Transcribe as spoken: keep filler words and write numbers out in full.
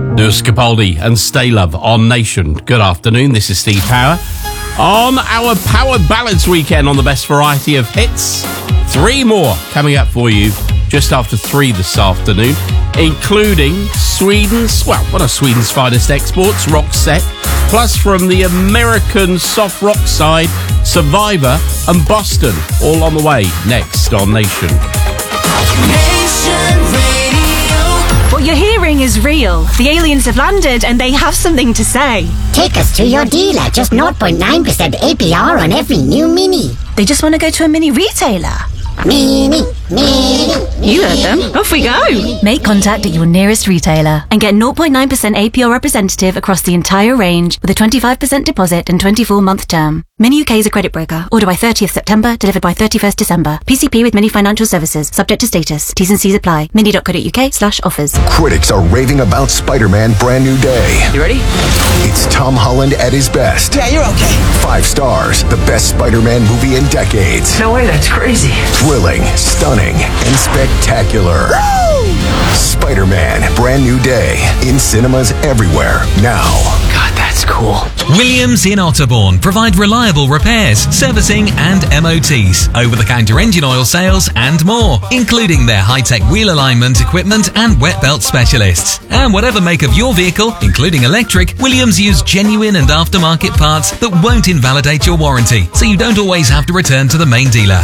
Lewis Capaldi and Stay Love on Nation. Good afternoon, this is Steve Power. On our Power Ballads weekend on the best variety of hits, three more coming up for you just after three this afternoon, including Sweden's, well, one of Sweden's finest exports, Roxette, plus from the American soft rock side, Survivor and Boston, all on the way next on Nation. Nation Radio. What you're hearing is real. The aliens have landed and they have something to say. Take us to your dealer. Just zero point nine percent A P R on every new Mini. They just want to go to a mini retailer. Mini, Mini. You heard them. Off we go. Make contact at your nearest retailer and get zero point nine percent A P R representative across the entire range with a twenty-five percent deposit and twenty-four month term. Mini U K is a credit broker. Order by thirtieth September, delivered by thirty-first December. P C P with Mini Financial Services. Subject to status. T's and C's apply. mini.co.uk slash offers. Critics are raving about Spider-Man Brand New Day. You ready? It's Tom Holland at his best. Yeah, you're okay. Five stars. The best Spider-Man movie in decades. No way, that's crazy. Thrilling, stunning, and spectacular. Woo! Spider-Man Brand New Day. In cinemas everywhere now. God, that's cool. Williams in Otterbourne provide reliable repairs, servicing and M O Ts, over-the-counter engine oil sales and more, including their high-tech wheel alignment equipment and wet belt specialists. And whatever make of your vehicle, including electric, Williams use genuine and aftermarket parts that won't invalidate your warranty, so you don't always have to return to the main dealer.